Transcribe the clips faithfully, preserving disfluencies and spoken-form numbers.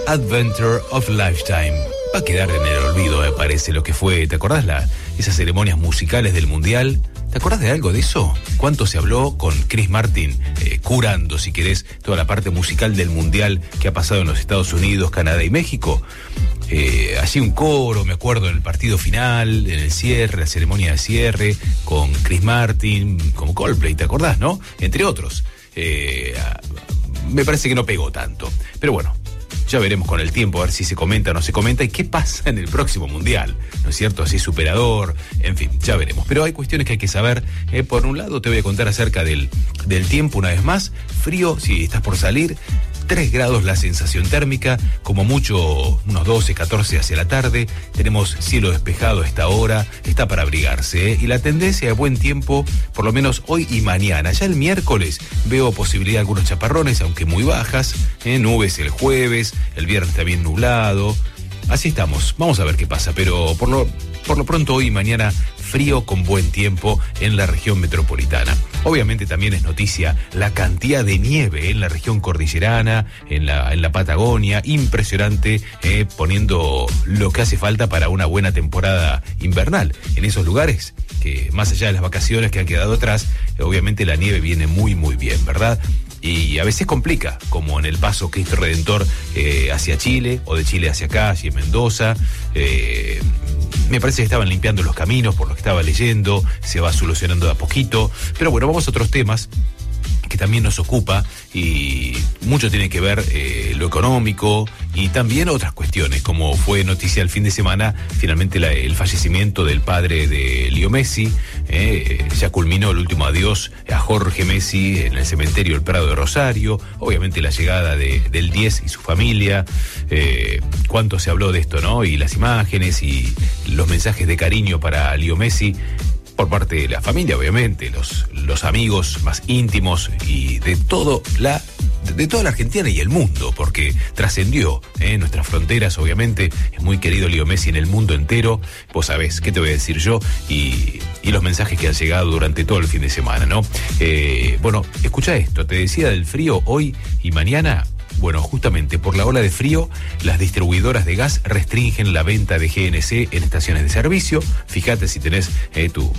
Adventure of Lifetime. Va a quedar en el olvido, me parece, lo que fue. ¿Te acordás la, esas ceremonias musicales del Mundial? ¿Te acordás de algo de eso? ¿Cuánto se habló con Chris Martin, eh, curando, si querés, toda la parte musical del Mundial que ha pasado en los Estados Unidos, Canadá y México? Eh, allí un coro, me acuerdo, en el partido final, en el cierre, la ceremonia de cierre, con Chris Martin, con Coldplay, ¿te acordás, no? Entre otros. Eh, me parece que no pegó tanto. Pero bueno, ya veremos con el tiempo a ver si se comenta o no se comenta y qué pasa en el próximo Mundial, ¿no es cierto? Si es superador, en fin, ya veremos. Pero hay cuestiones que hay que saber. Eh, por un lado, te voy a contar acerca del, del tiempo una vez más. Frío, si estás por salir. tres grados la sensación térmica, como mucho unos doce, catorce hacia la tarde. Tenemos cielo despejado a esta hora, está para abrigarse, ¿eh? Y la tendencia de buen tiempo, por lo menos hoy y mañana. Ya el miércoles veo posibilidad de algunos chaparrones, aunque muy bajas, ¿eh? Nubes el jueves, el viernes también nublado. Así estamos, vamos a ver qué pasa, pero por lo, por lo pronto hoy y mañana frío con buen tiempo en la región metropolitana. Obviamente también es noticia la cantidad de nieve en la región cordillerana, en la, en la Patagonia, impresionante, eh, poniendo lo que hace falta para una buena temporada invernal. En esos lugares, que más allá de las vacaciones que han quedado atrás, obviamente la nieve viene muy muy bien, ¿verdad? Y a veces complica, como en el paso Cristo Redentor eh, hacia Chile, o de Chile hacia acá, hacia Mendoza. Eh, me parece que estaban limpiando los caminos, por lo que estaba leyendo, se va solucionando de a poquito. Pero bueno, vamos a otros temas que también nos ocupa y mucho tiene que ver eh, lo económico y también otras cuestiones, como fue noticia el fin de semana, finalmente la, el fallecimiento del padre de Leo Messi. Eh, ya culminó el último adiós a Jorge Messi en el cementerio del Prado de Rosario, obviamente la llegada de, del diez y su familia. Eh, cuánto se habló de esto, ¿no? Y las imágenes y los mensajes de cariño para Leo Messi por parte de la familia, obviamente, los, los amigos más íntimos y de todo la de toda la Argentina y el mundo, porque trascendió eh, nuestras fronteras, obviamente. Es muy querido Leo Messi en el mundo entero. Vos sabés, ¿qué te voy a decir yo? Y, y los mensajes que han llegado durante todo el fin de semana, ¿no? Eh, bueno, escucha esto, te decía del frío hoy y mañana. Bueno, justamente por la ola de frío, las distribuidoras de gas restringen la venta de G N C en estaciones de servicio. Fíjate si tenés eh, tu,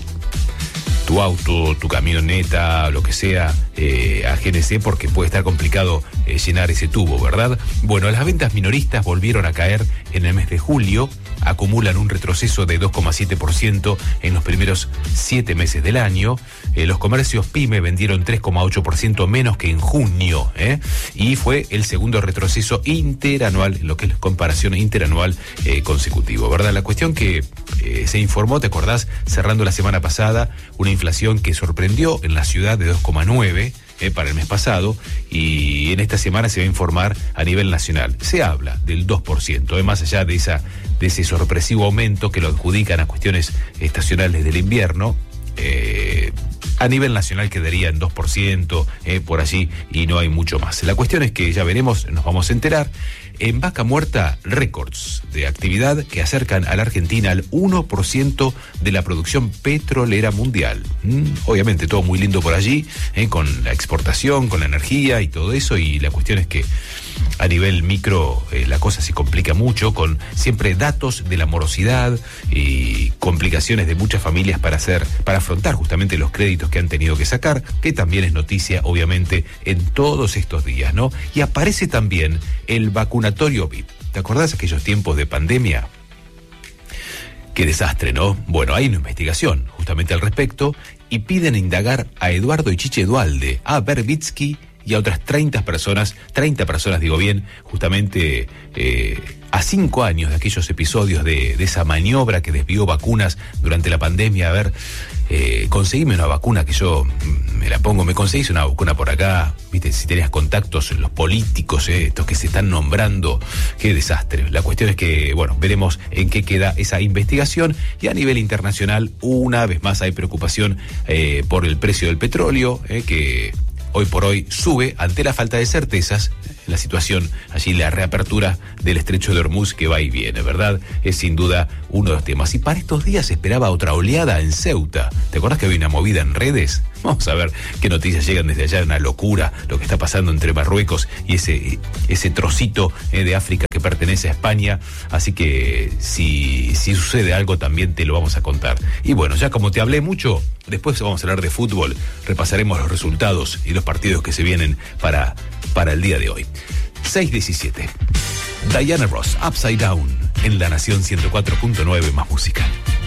tu auto, tu camioneta, lo que sea, eh, a G N C, porque puede estar complicado eh, llenar ese tubo, ¿verdad? Bueno, las ventas minoristas volvieron a caer en el mes de julio, acumulan un retroceso de dos coma siete por ciento en los primeros siete meses del año. Eh, los comercios PYME vendieron tres coma ocho por ciento menos que en junio, ¿eh? Y fue el segundo retroceso interanual, en lo que es comparación interanual eh, consecutivo, ¿verdad? La cuestión que eh, se informó, ¿te acordás? Cerrando la semana pasada, una inflación que sorprendió en la ciudad de dos coma nueve Eh, para el mes pasado, y en esta semana se va a informar a nivel nacional. Se habla del dos por ciento, eh, más allá de, esa, de ese sorpresivo aumento que lo adjudican a cuestiones estacionales del invierno. Eh, a nivel nacional quedaría en dos por ciento, eh, por allí, y no hay mucho más. La cuestión es que ya veremos, nos vamos a enterar. En Vaca Muerta, récords de actividad que acercan a la Argentina al uno por ciento de la producción petrolera mundial. Mm, obviamente todo muy lindo por allí, eh, con la exportación, con la energía y todo eso, y la cuestión es que a nivel micro eh, la cosa se complica mucho, con siempre datos de la morosidad y complicaciones de muchas familias para hacer, para afrontar justamente los créditos que han tenido que sacar, que también es noticia obviamente en todos estos días, ¿no? Y aparece también el vacunatorio V I P. ¿Te acordás de aquellos tiempos de pandemia? Qué desastre, ¿no? Bueno, hay una investigación justamente al respecto y piden indagar a Eduardo Ichiche Duhalde, a Verbitsky y a otras treinta personas, treinta personas digo bien, justamente eh, a cinco años de aquellos episodios de, de esa maniobra que desvió vacunas durante la pandemia. A ver, eh, conseguime una vacuna que yo me la pongo, me conseguís una vacuna por acá, viste, si tenías contactos, los políticos, eh, estos que se están nombrando, qué desastre. La cuestión es que, bueno, veremos en qué queda esa investigación, y a nivel internacional, una vez más hay preocupación eh, por el precio del petróleo, eh, que hoy por hoy sube ante la falta de certezas. La situación allí, la reapertura del estrecho de Hormuz que va y viene, ¿verdad? Es sin duda uno de los temas. Y para estos días se esperaba otra oleada en Ceuta. ¿Te acuerdas que había una movida en redes? Vamos a ver qué noticias llegan desde allá. Una locura lo que está pasando entre Marruecos y ese, ese trocito eh, de África que pertenece a España. Así que si, si sucede algo también te lo vamos a contar. Y bueno, ya como te hablé mucho, después vamos a hablar de fútbol. Repasaremos los resultados y los partidos que se vienen para, para el día de hoy. seis diecisiete. Diana Ross, Upside Down, en La Nación ciento cuatro punto nueve, más música.